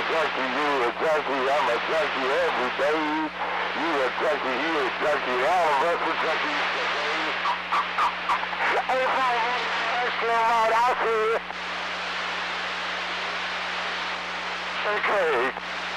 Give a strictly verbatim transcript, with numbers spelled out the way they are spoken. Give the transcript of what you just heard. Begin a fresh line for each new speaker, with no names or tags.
junkie, you a junkie, I'm a junkie every day. You a junkie, you a junkie, all of us are junkies today. Hey, if I want to slow out, I'll see you. Okay.